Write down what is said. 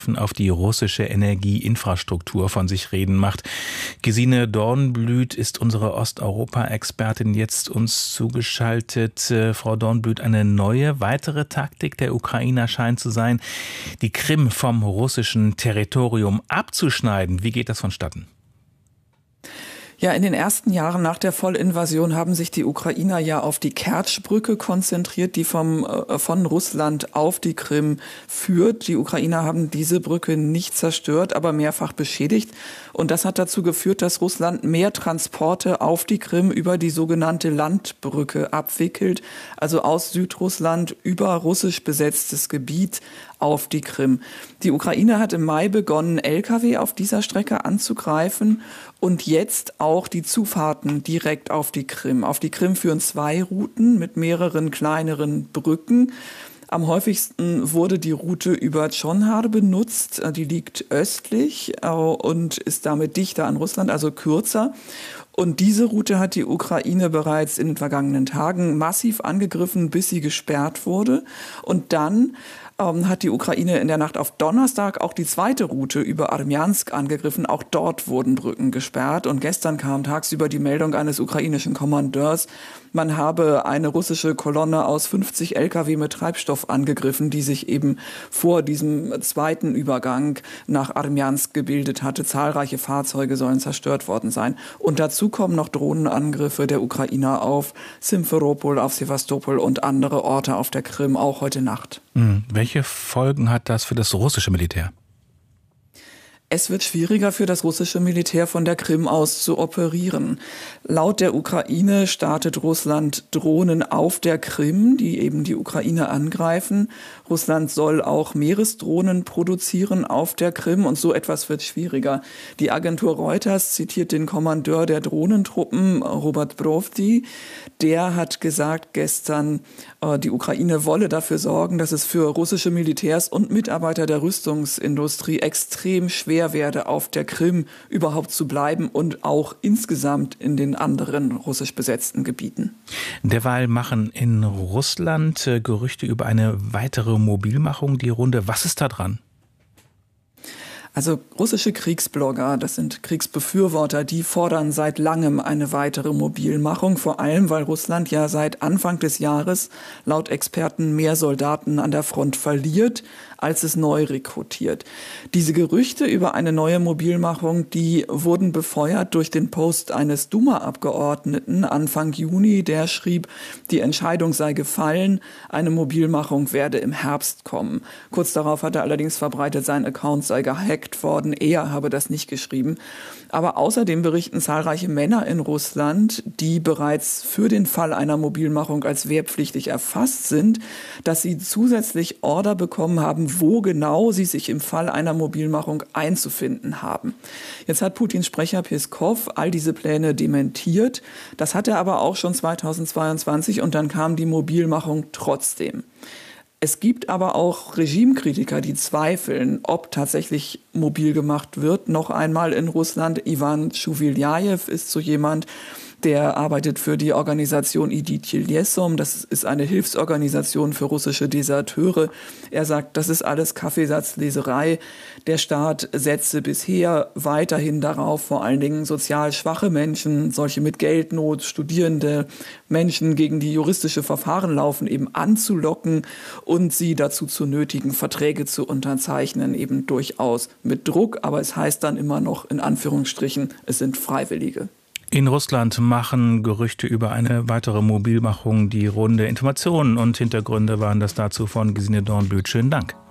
auf die russische Energieinfrastruktur von sich reden macht. Gesine Dornblüt ist unsere Osteuropa-Expertin, jetzt uns zugeschaltet. Frau Dornblüt, eine neue, weitere Taktik der Ukrainer scheint zu sein, die Krim vom russischen Territorium abzuschneiden. Wie geht das vonstatten? Ja, in den ersten Jahren nach der Vollinvasion haben sich die Ukrainer ja auf die Kertsch-Brücke konzentriert, die von Russland auf die Krim führt. Die Ukrainer haben diese Brücke nicht zerstört, aber mehrfach beschädigt. Und das hat dazu geführt, dass Russland mehr Transporte auf die Krim über die sogenannte Landbrücke abwickelt, also aus Südrussland über russisch besetztes Gebiet auf die Krim. Die Ukraine hat im Mai begonnen, Lkw auf dieser Strecke anzugreifen und jetzt auch die Zufahrten direkt auf die Krim. Auf die Krim führen 2 Routen mit mehreren kleineren Brücken. Am häufigsten wurde die Route über Tschonhar benutzt. Die liegt östlich und ist damit dichter an Russland, also kürzer. Und diese Route hat die Ukraine bereits in den vergangenen Tagen massiv angegriffen, bis sie gesperrt wurde. Und dann hat die Ukraine in der Nacht auf Donnerstag auch die zweite Route über Armjansk angegriffen. Auch dort wurden Brücken gesperrt. Und gestern kam tagsüber die Meldung eines ukrainischen Kommandeurs, man habe eine russische Kolonne aus 50 Lkw mit Treibstoff angegriffen, die sich eben vor diesem zweiten Übergang nach Armjansk gebildet hatte. Zahlreiche Fahrzeuge sollen zerstört worden sein. Und dazu kommen noch Drohnenangriffe der Ukrainer auf Simferopol, auf Sevastopol und andere Orte auf der Krim, auch heute Nacht. Welche Folgen hat das für das russische Militär? Es wird schwieriger für das russische Militär von der Krim aus zu operieren. Laut der Ukraine startet Russland Drohnen auf der Krim, die eben die Ukraine angreifen. Russland soll auch Meeresdrohnen produzieren auf der Krim und so etwas wird schwieriger. Die Agentur Reuters zitiert den Kommandeur der Drohnentruppen, Robert Brovdi. Der hat gesagt gestern, die Ukraine wolle dafür sorgen, dass es für russische Militärs und Mitarbeiter der Rüstungsindustrie extrem schwer werde, auf der Krim überhaupt zu bleiben und auch insgesamt in den anderen russisch besetzten Gebieten. Derweil machen in Russland Gerüchte über eine weitere Mobilmachung die Runde. Was ist da dran? Also russische Kriegsblogger, das sind Kriegsbefürworter, die fordern seit langem eine weitere Mobilmachung, vor allem weil Russland ja seit Anfang des Jahres laut Experten mehr Soldaten an der Front verliert, als es neu rekrutiert. Diese Gerüchte über eine neue Mobilmachung, die wurden befeuert durch den Post eines Duma-Abgeordneten Anfang Juni, der schrieb, die Entscheidung sei gefallen, eine Mobilmachung werde im Herbst kommen. Kurz darauf hat er allerdings verbreitet, sein Account sei gehackt worden. Er habe das nicht geschrieben. Aber außerdem berichten zahlreiche Männer in Russland, die bereits für den Fall einer Mobilmachung als wehrpflichtig erfasst sind, dass sie zusätzlich Order bekommen haben, wo genau sie sich im Fall einer Mobilmachung einzufinden haben. Jetzt hat Putins Sprecher Peskov all diese Pläne dementiert. Das hat er aber auch schon 2022 und dann kam die Mobilmachung trotzdem. Es gibt aber auch Regimekritiker, die zweifeln, ob tatsächlich mobil gemacht wird. Noch einmal in Russland, Ivan Schuviljajew ist so jemand, der arbeitet für die Organisation Iditje Lesom. Das ist eine Hilfsorganisation für russische Deserteure. Er sagt, das ist alles Kaffeesatzleserei. Der Staat setze bisher weiterhin darauf, vor allen Dingen sozial schwache Menschen, solche mit Geldnot, Studierende, Menschen, gegen die juristische Verfahren laufen, eben anzulocken und sie dazu zu nötigen, Verträge zu unterzeichnen, eben durchaus mit Druck. Aber es heißt dann immer noch in Anführungsstrichen, es sind Freiwillige. In Russland machen Gerüchte über eine weitere Mobilmachung die Runde. Informationen und Hintergründe waren das dazu von Gesine Dornblüt. Schönen Dank.